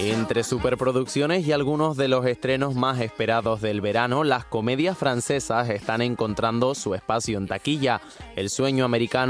Entre superproducciones y algunos de los estrenos más esperados del verano, las comedias francesas están encontrando su espacio en taquilla. El sueño americano